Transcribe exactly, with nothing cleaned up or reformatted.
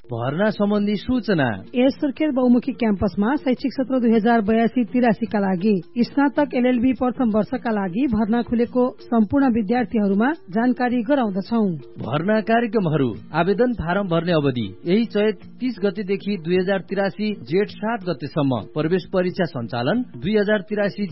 भर्ना सम्बन्धी सूचना। यस सुर्खेत बहुमुखी क्याम्पसमा शैक्षिक सत्र दुई हजार बयासी तिरासीका लागि स्नातक एलएलबी प्रथम वर्षका लागि भर्ना खुलेको सम्पूर्ण विद्यार्थीहरूमा जानकारी गराउँदछौ। भर्ना कार्यक्रमहरू। आवेदन फारम भर्ने अवधि यही चैत तीस गतेदेखि दुई हजार तिरासी जेठ सात गतेसम्म। प्रवेश परीक्षा सञ्चालन दुई हजार तिरासी